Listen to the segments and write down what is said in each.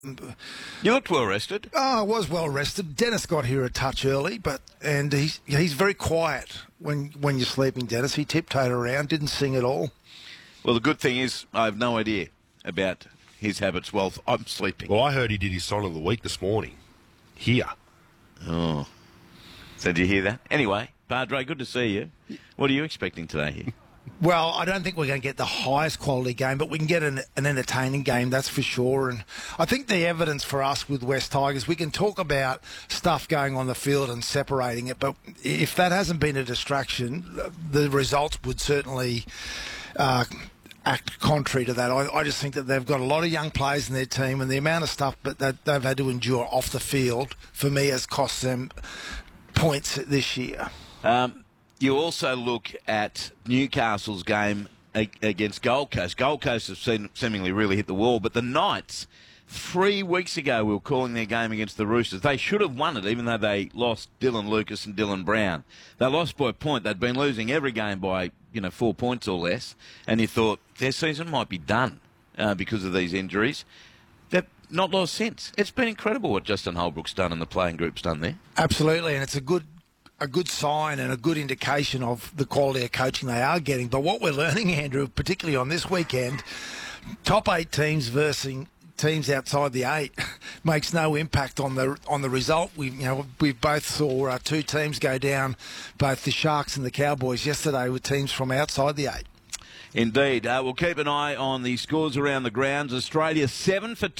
You looked well rested. Oh, I was well rested. Dennis got here a touch early, and he's very quiet when you're sleeping, Dennis. He tiptoed around, didn't sing at all. Well, the good thing is I have no idea about his habits while I'm sleeping. Well, I heard he did his song of the week this morning. Here. Oh. So did you hear that? Anyway, Padre, good to see you. What are you expecting today here? Well, I don't think we're going to get the highest quality game, but we can get an entertaining game, that's for sure. And I think the evidence for us with West Tigers, we can talk about stuff going on the field and separating it, but if that hasn't been a distraction, the results would certainly act contrary to that. I just think that they've got a lot of young players in their team, and the amount of stuff that they've had to endure off the field, for me, has cost them points this year. You also look at Newcastle's game against Gold Coast. Gold Coast have seemingly really hit the wall, but the Knights, 3 weeks ago, we were calling their game against the Roosters. They should have won it, even though they lost Dylan Lucas and Dylan Brown. They lost by a point. They'd been losing every game by 4 points or less, and you thought their season might be done because of these injuries. They've not lost since. It's been incredible what Justin Holbrook's done and the playing group's done there. Absolutely, and it's a good sign and a good indication of the quality of coaching they are getting. But what we're learning, Andrew, particularly on this weekend, top 8 teams versus teams outside the 8 makes no impact on the result. We both saw 2 teams go down, both the Sharks and the Cowboys yesterday, with teams from outside the 8. Indeed. We'll keep an eye on the scores around the grounds. Australia 7 for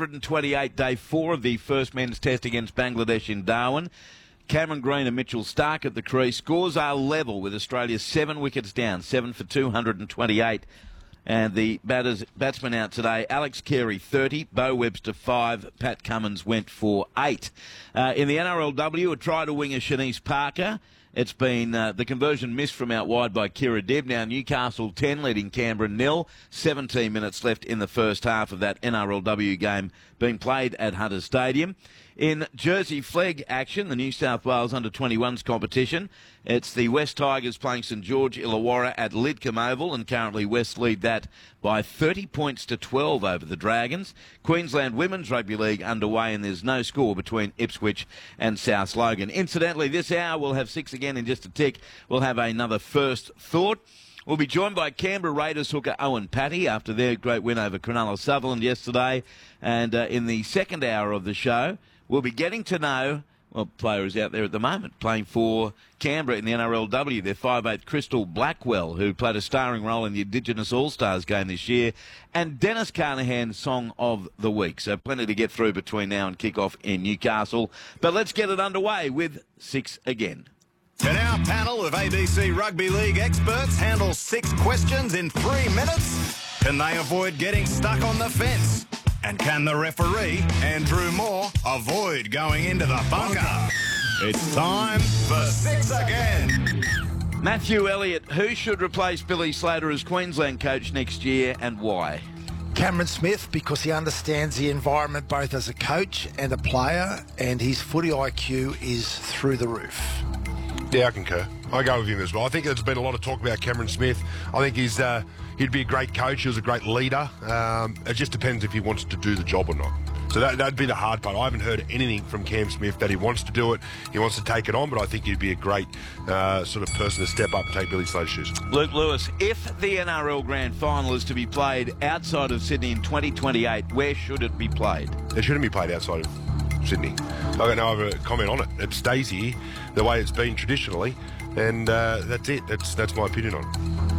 228, day 4 of the first men's test against Bangladesh in Darwin. Cameron Green and Mitchell Stark at the crease. Scores are level with Australia 7 wickets down, 7 for 228. And the batsmen out today, Alex Carey 30, Bo Webster 5, Pat Cummins went for 8. In the NRLW, a try to winger Shanice Parker. It's been the conversion missed from out wide by Kira Dibb. Now Newcastle 10, leading Canberra 0. 17 minutes left in the first half of that NRLW game being played at Hunter Stadium. In Jersey flag action, the New South Wales Under-21s competition, it's the West Tigers playing St George Illawarra at Lidcombe Oval, and currently West lead that by 30 points to 12 over the Dragons. Queensland Women's Rugby League underway, and there's no score between Ipswich and South Logan. Incidentally, this hour we'll have 6 again in just a tick. We'll have another First Thought. We'll be joined by Canberra Raiders hooker Owen Patty after their great win over Cronulla Sutherland yesterday. And in the second hour of the show, we'll be getting to know, players out there at the moment playing for Canberra in the NRLW. They're 5'8" Crystal Blackwell, who played a starring role in the Indigenous All-Stars game this year, and Dennis Carnahan's Song of the Week. So plenty to get through between now and kick-off in Newcastle. But let's get it underway with 6 again. Can our panel of ABC Rugby League experts handle 6 questions in 3 minutes? Can they avoid getting stuck on the fence? And can the referee, Andrew Moore, avoid going into the bunker? It's time for 6 again. Matthew Elliott, who should replace Billy Slater as Queensland coach next year, and why? Cameron Smith, because he understands the environment both as a coach and a player, and his footy IQ is through the roof. Yeah, I concur. I go with him as well. I think there's been a lot of talk about Cameron Smith. I think he'd be a great coach. He was a great leader. It just depends if he wants to do the job or not. So that'd be the hard part. I haven't heard anything from Cam Smith that he wants to do it. He wants to take it on, but I think he'd be a great sort of person to step up and take Billy Slater's shoes. Luke Lewis, if the NRL Grand Final is to be played outside of Sydney in 2028, where should it be played? It shouldn't be played outside of Sydney. I've got no other comment on it. It stays here the way it's been traditionally, and that's it. That's my opinion on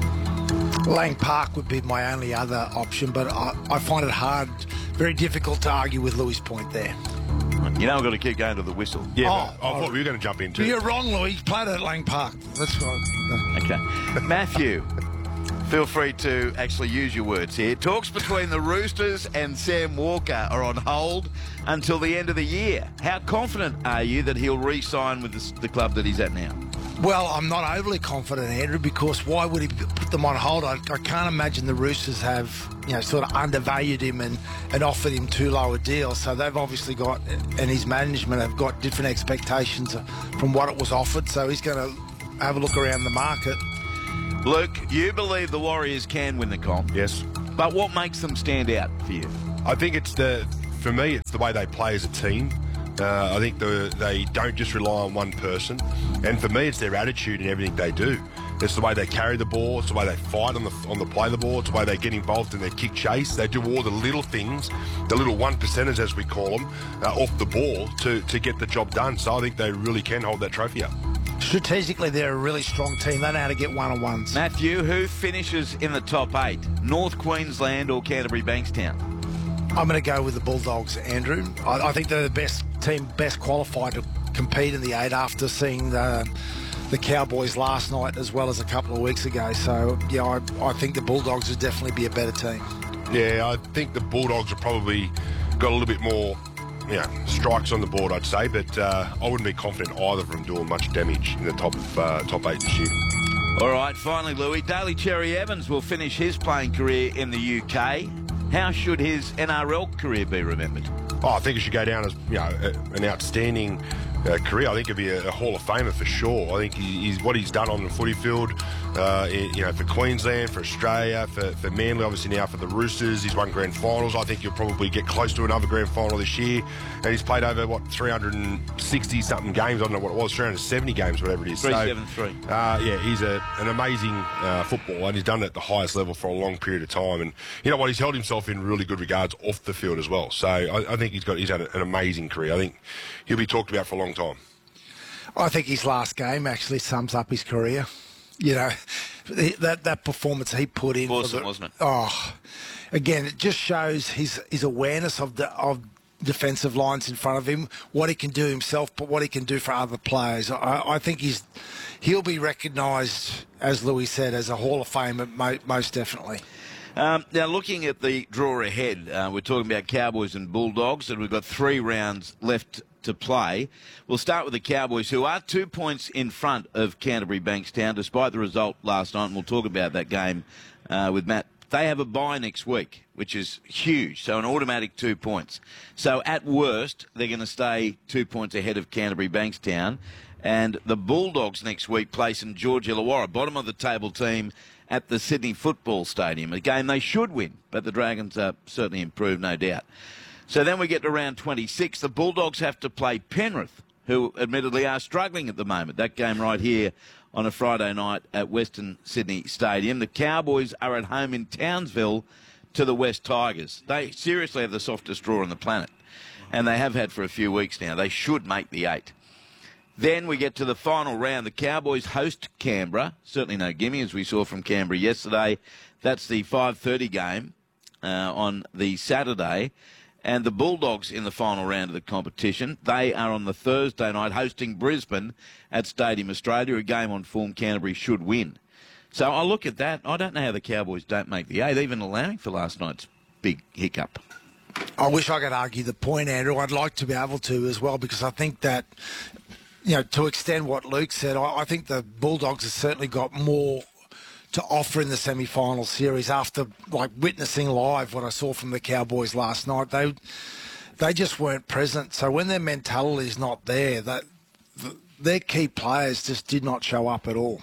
it. Lang Park would be my only other option, but I find it hard, very difficult to argue with Louis' point there. You know, I've got to keep going to the whistle. Yeah, I thought we were going to jump into. You're wrong, Louis. He played at Lang Park. That's right. Okay. Matthew, feel free to actually use your words here. Talks between the Roosters and Sam Walker are on hold until the end of the year. How confident are you that he'll re-sign with the club that he's at now? Well, I'm not overly confident, Andrew, because why would he put them on hold? I can't imagine the Roosters have, sort of undervalued him and offered him too low a deal. So they've obviously got, and his management have got different expectations from what it was offered. So he's going to have a look around the market. Luke, you believe the Warriors can win the comp. Yes. But what makes them stand out for you? I think it's the for me, it's the way they play as a team. I think they don't just rely on one person. And for me, it's their attitude in everything they do. It's the way they carry the ball. It's the way they fight on the play of the ball. It's the way they get involved in their kick chase. They do all the little things, the little 1%ers, as we call them, off the ball to get the job done. So I think they really can hold that trophy up. Strategically, they're a really strong team. They know how to get one-on-ones. Matthew, who finishes in the top 8? North Queensland or Canterbury Bankstown? I'm going to go with the Bulldogs, Andrew. I think they're the best team, best qualified to compete in the 8 after seeing the Cowboys last night as well as a couple of weeks ago. So, yeah, I think the Bulldogs would definitely be a better team. Yeah, I think the Bulldogs have probably got a little bit more strikes on the board, I'd say, but I wouldn't be confident either of them doing much damage in the top 8 this year. All right, finally, Louis, Daly Cherry Evans will finish his playing career in the UK. How should his NRL career be remembered? I think it should go down as an outstanding career. I think he'll be a Hall of Famer for sure. I think he's what he's done on the footy field, for Queensland, for Australia, for Manly, obviously now for the Roosters. He's won grand finals. I think he'll probably get close to another grand final this year. And he's played over, 360-something games. I don't know what it was, 370 games, whatever it is. 373. He's an amazing footballer, and he's done it at the highest level for a long period of time. And you know what? He's held himself in really good regards off the field as well. So I think he's had an amazing career. I think he'll be talked about for a long time. I think his last game actually sums up his career. You know, that performance he put in. Awesome, wasn't it? Oh, again, it just shows his awareness of defensive lines in front of him, what he can do himself, but what he can do for other players. I think he'll be recognised, as Louis said, as a Hall of Famer, most definitely. Now, looking at the draw ahead, we're talking about Cowboys and Bulldogs, and we've got 3 rounds left to play. We'll start with the Cowboys, who are 2 points in front of Canterbury Bankstown, despite the result last night, and we'll talk about that game with Matt. They have a bye next week, which is huge, so an automatic 2 points. So at worst, they're going to stay 2 points ahead of Canterbury Bankstown, and the Bulldogs next week play St George Illawarra, bottom of the table team, at the Sydney Football Stadium, a game they should win, but the Dragons are certainly improved, no doubt. So then we get to round 26. The Bulldogs have to play Penrith, who admittedly are struggling at the moment. That game right here on a Friday night at Western Sydney Stadium. The Cowboys are at home in Townsville to the West Tigers. They seriously have the softest draw on the planet, and they have had for a few weeks now. They should make the 8. Then we get to the final round. The Cowboys host Canberra. Certainly no gimme, as we saw from Canberra yesterday. That's the 5:30 game on the Saturday. And the Bulldogs in the final round of the competition. They are on the Thursday night hosting Brisbane at Stadium Australia, a game on form Canterbury should win. So I look at that. I don't know how the Cowboys don't make the 8, even allowing for last night's big hiccup. I wish I could argue the point, Andrew. I'd like to be able to as well, because I think that, to extend what Luke said, I think the Bulldogs have certainly got more to offer in the semi-final series after witnessing live what I saw from the Cowboys last night. They just weren't present. So when their mentality is not there, their key players just did not show up at all.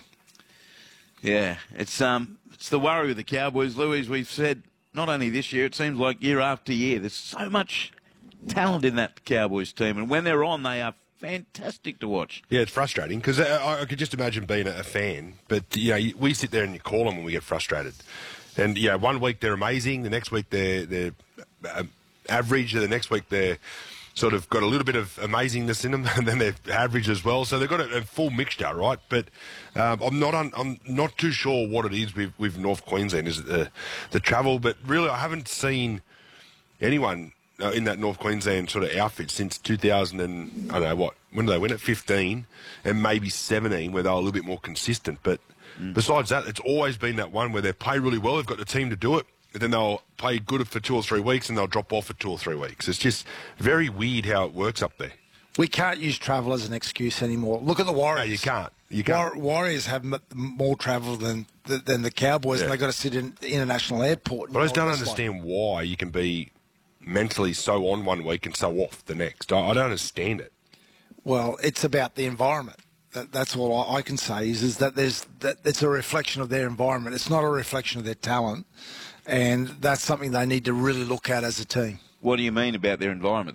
Yeah, it's the worry with the Cowboys, Louis. We've said not only this year, it seems like year after year. There's so much talent in that Cowboys team, and when they're on, they are fantastic to watch. Yeah, it's frustrating because I could just imagine being a fan, but we sit there and you call them when we get frustrated. And 1 week they're amazing, the next week they're average, the next week they're sort of got a little bit of amazingness in them, and then they're average as well. So they've got a full mixture, right? But I'm not too sure what it is with North Queensland. Is it the travel? But really, I haven't seen anyone in that North Queensland sort of outfit since 2000 and, I don't know what, when did they win it? 15 and maybe 17, where they were a little bit more consistent. But besides that, it's always been that one where they play really well, they've got the team to do it, and then they'll play good for 2 or 3 weeks and they'll drop off for 2 or 3 weeks. It's just very weird how it works up there. We can't use travel as an excuse anymore. Look at the Warriors. No, you can't. Warriors have more travel than the Cowboys, and they've got to sit in the international airport. But I just don't understand why you can be mentally so on 1 week and so off the next. I don't understand it. Well, it's about the environment. That's all I can say is that it's a reflection of their environment. It's not a reflection of their talent, and that's something they need to really look at as a team. What do you mean about their environment?